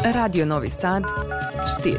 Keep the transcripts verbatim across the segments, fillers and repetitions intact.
Radio Novi Sad, știri.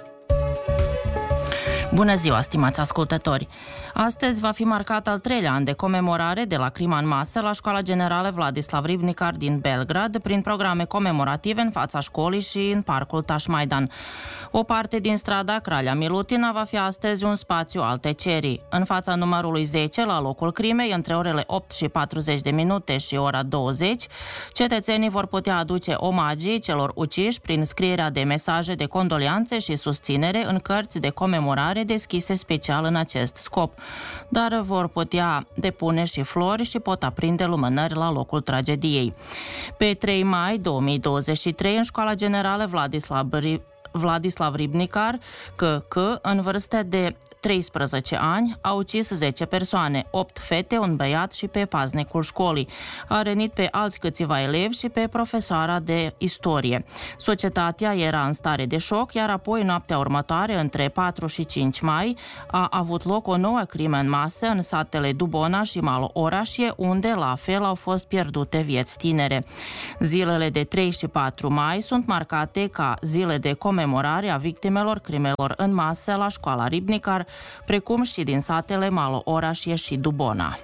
Bună ziua, stimați ascultători! Astăzi va fi marcat al treilea an de comemorare de la crima în masă la Școala Generală Vladislav Ribnikar din Belgrad, prin programe comemorative în fața școlii și în parcul Tașmaidan. O parte din strada Cralea Milutina va fi astăzi un spațiu al tăcerii. În fața numărului zece, la locul crimei, între orele opt și patruzeci de minute și ora douăzeci, cetățenii vor putea aduce omagii celor uciși prin scrierea de mesaje de condolianțe și susținere în cărți de comemorare deschise special în acest scop, dar vor putea depune și flori și pot aprinde lumânări la locul tragediei. Pe trei mai două mii douăzeci și trei, în Școala Generală Vladislav Vladislav Ribnikar, C C, în vârstă de treisprezece ani, a ucis zece persoane, opt fete, un băiat și pe paznicul școlii. A rănit pe alți câțiva elevi și pe profesoara de istorie. Societatea era în stare de șoc, iar apoi, noaptea următoare, între patru și cinci mai, a avut loc o nouă crimă în masă în satele Dubona și Malorașie, unde, la fel, au fost pierdute vieți tinere. Zilele de trei și patru mai sunt marcate ca zile de comemorare a victimelor crimelor în masă la Școala Ribnikar, precum și din satele Malorașie și Dubona.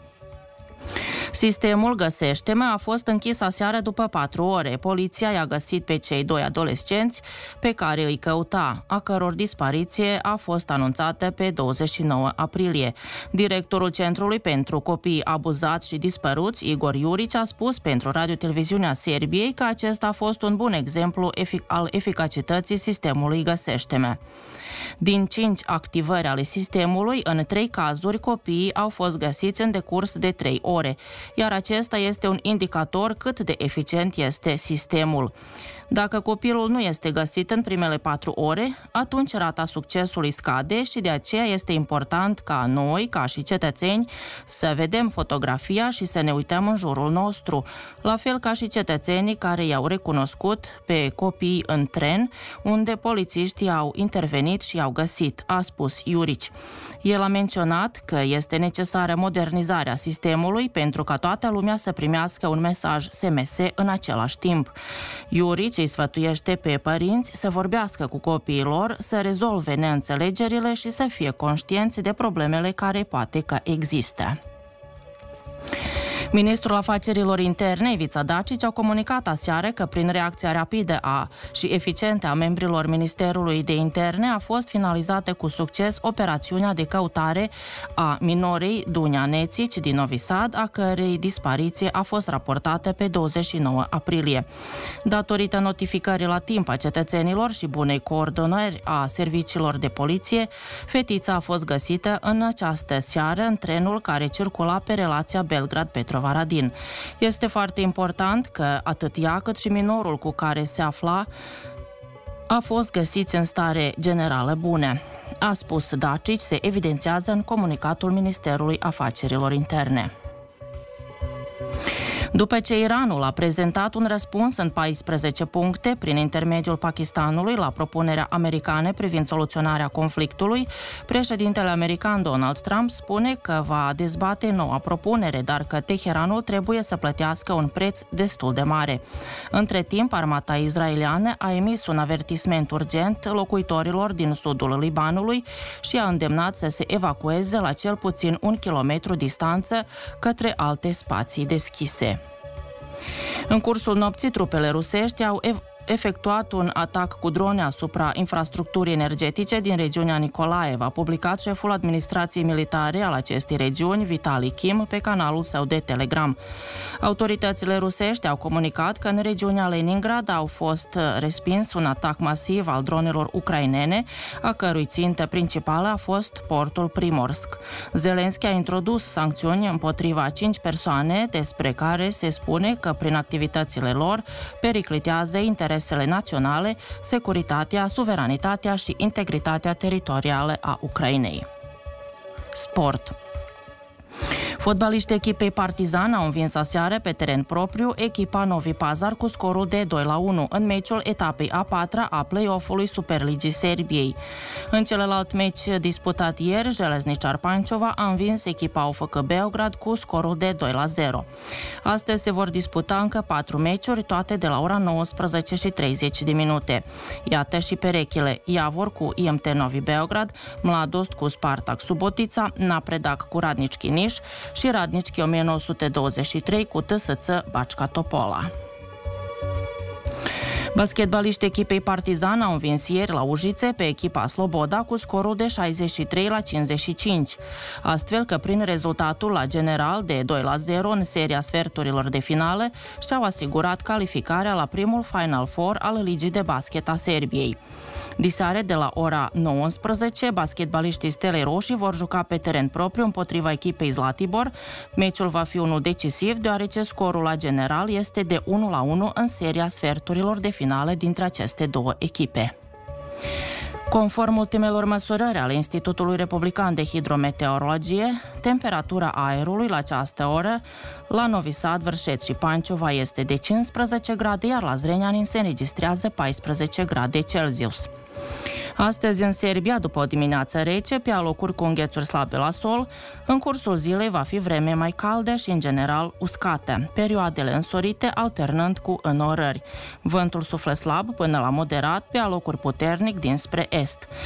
Sistemul Găsește-mă a fost închis aseară după patru ore. Poliția i-a găsit pe cei doi adolescenți pe care îi căuta, a căror dispariție a fost anunțată pe douăzeci și nouă aprilie. Directorul Centrului pentru Copii Abuzați și Dispăruți, Igor Iurici, a spus pentru Radio-Televiziunea Serbiei că acesta a fost un bun exemplu efic- al eficacității sistemului Găsește-mă. Din cinci activări ale sistemului, în trei cazuri, copiii au fost găsiți în decurs de trei ore, iar acesta este un indicator cât de eficient este sistemul. Dacă copilul nu este găsit în primele patru ore, atunci rata succesului scade și de aceea este important ca noi, ca și cetățeni, să vedem fotografia și să ne uităm în jurul nostru, la fel ca și cetățenii care i-au recunoscut pe copii în tren, unde polițiștii au intervenit și i-au găsit, a spus Iurici. El a menționat că este necesară modernizarea sistemului pentru ca toată lumea să primească un mesaj S M S în același timp. Iurici îi sfătuiește pe părinți să vorbească cu copiii lor, să rezolve neînțelegerile și să fie conștienți de problemele care poate că există. Ministrul Afacerilor Interne, Ivica Dacic, a comunicat aseară că prin reacția rapidă a și eficientă a membrilor Ministerului de Interne a fost finalizată cu succes operațiunea de căutare a minorei Dunja Necic din Novi Sad, a cărei dispariție a fost raportată pe douăzeci și nouă aprilie. Datorită notificării la timp a cetățenilor și bunei coordonări a serviciilor de poliție, fetița a fost găsită în această seară în trenul care circula pe relația Belgrad-Petrovaradin. Este foarte important că atât ea cât și minorul cu care se afla a fost găsiți în stare generală bună, a spus Dacic, se evidențiază în comunicatul Ministerului Afacerilor Interne. După ce Iranul a prezentat un răspuns în paisprezece puncte prin intermediul Pakistanului la propunerea americană privind soluționarea conflictului, președintele american Donald Trump spune că va dezbate noua propunere, dar că Teheranul trebuie să plătească un preț destul de mare. Între timp, armata israeliană a emis un avertisment urgent locuitorilor din sudul Libanului și a îndemnat să se evacueze la cel puțin un kilometru distanță către alte spații deschise. În cursul nopții, trupele rusești au ev- efectuat un atac cu drone asupra infrastructurii energetice din regiunea Nicolaev, a publicat șeful administrației militare al acestei regiuni, Vitali Kim, pe canalul său de Telegram. Autoritățile rusești au comunicat că în regiunea Leningrad au fost respins un atac masiv al dronelor ucrainene, a cărui țintă principală a fost portul Primorsk. Zelenski a introdus sancțiuni împotriva cinci persoane despre care se spune că prin activitățile lor periclitează interesele naționale, securitatea, suveranitatea și integritatea teritorială a Ucrainei. Sport. Fotbaliștii echipei Partizan au învins aseară pe teren propriu echipa Novi Pazar cu scorul de doi la unu în meciul etapei a patra a play-off-ului Superligii Serbiei. În celălalt meci disputat ieri, Željezničar Pančova a învins echipa O F C Beograd cu scorul de doi la zero. Astăzi se vor disputa încă patru meciuri, toate de la ora nouăsprezece și treizeci de minute. Iată și perechile: Javor cu I M T Novi Beograd, Mladost cu Spartak Subotica, Napredak cu Radnički Niš și Radnički o mie nouă sute douăzeci și trei cu T S C Bačka Topola. Basketbaliștii echipei Partizan au învins ieri la Užice pe echipa Sloboda cu scorul de șaizeci și trei la cincizeci și cinci, astfel că prin rezultatul la general de doi la zero în seria sferturilor de finale și-au asigurat calificarea la primul Final Four al Ligii de Basket a Serbiei. Diseară, de la ora nouăsprezece, basketbaliștii Stelei Roșii vor juca pe teren propriu împotriva echipei Zlatibor. Meciul va fi unul decisiv, deoarece scorul la general este de unu la unu în seria sferturilor de finale dintre aceste două echipe. Conform ultimelor măsurări ale Institutului Republican de Hidrometeorologie, temperatura aerului la această oră la Novi Sad, Vršac și Pančova este de cincisprezece grade, iar la Zrenjanin se înregistrează paisprezece grade Celsius. Astăzi în Serbia, după o dimineață rece, pe alocuri cu înghețuri slabe la sol, în cursul zilei va fi vreme mai caldă și în general uscată, perioadele însorite alternând cu înnorări. Vântul suflă slab până la moderat, pe alocuri puternic dinspre est.